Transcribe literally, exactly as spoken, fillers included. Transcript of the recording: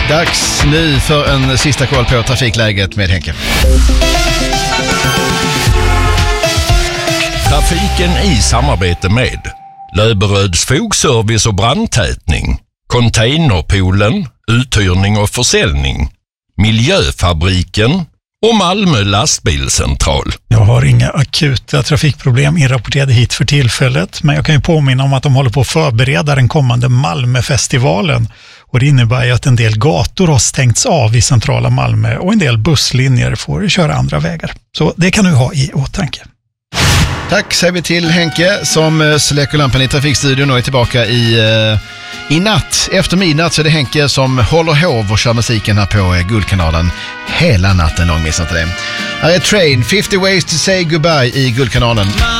Dags nu för en sista koll på trafikläget med Henke. Trafiken i samarbete med Löberöds fogservice och brandtätning, Containerpoolen, uthyrning och försäljning, Miljöfabriken och Malmö lastbilscentral. Jag har inga akuta trafikproblem inrapporterade hit för tillfället, men jag kan ju påminna om att de håller på att förbereda den kommande Malmöfestivalen. Och det innebär ju att en del gator har stängts av i centrala Malmö och en del busslinjer får köra andra vägar. Så det kan du ha i åtanke. Tack säger vi till Henke som släcker lampan i trafikstudion och är tillbaka i, uh, i natt. Efter midnatt så är det Henke som håller hov och kör musiken här på Guldkanalen hela natten lång, missa inte det. Här är Train, fifty ways to say goodbye i Guldkanalen.